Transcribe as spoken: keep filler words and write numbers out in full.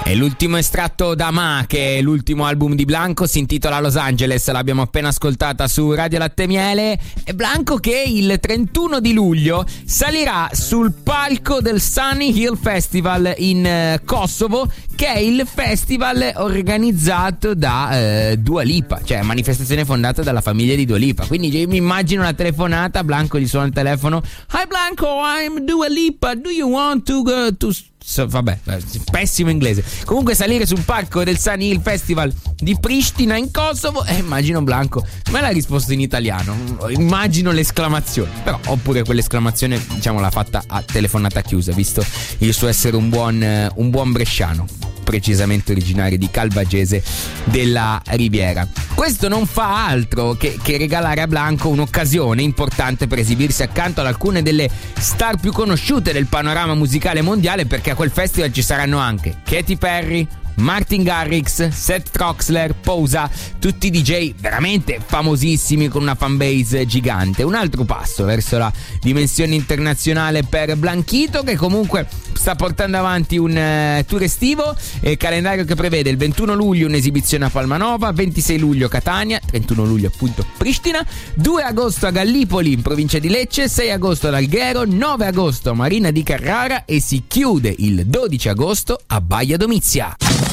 E l'ultimo estratto da Ma, che è l'ultimo album di Blanco, si intitola Los Angeles, l'abbiamo appena ascoltata su Radio Latte Miele. E Blanco che il trentuno di luglio salirà sul palco del Sunny Hill Festival in eh, Kosovo, che è il festival organizzato da eh, Dua Lipa, cioè manifestazione fondata dalla famiglia di Dua Lipa. Quindi io mi immagino una telefonata, Blanco gli suona il telefono: Hi Blanco, I'm Dua Lipa, do you want to go to... So, vabbè, pessimo inglese. Comunque salire sul palco del Sunny Hill Festival di Pristina in Kosovo, e eh, immagino Blanco, me l'ha risposto in italiano, immagino l'esclamazione, però oppure quell'esclamazione diciamo l'ha fatta a telefonata chiusa, visto il suo essere un buon, un buon bresciano, precisamente originario di Calvagese della Riviera. Questo non fa altro che, che regalare a Blanco un'occasione importante per esibirsi accanto ad alcune delle star più conosciute del panorama musicale mondiale, perché a quel festival ci saranno anche Katy Perry, Martin Garrix, Seth Troxler, Pousa, tutti D J veramente famosissimi con una fanbase gigante. Un altro passo verso la dimensione internazionale per Blanchito, che comunque sta portando avanti un uh, tour estivo, eh, calendario che prevede il ventuno luglio un'esibizione a Palmanova, ventisei luglio Catania, trentuno luglio appunto Pristina, due agosto a Gallipoli in provincia di Lecce, sei agosto ad Alghero, nove agosto a Marina di Carrara e si chiude il dodici agosto a Baia Domizia.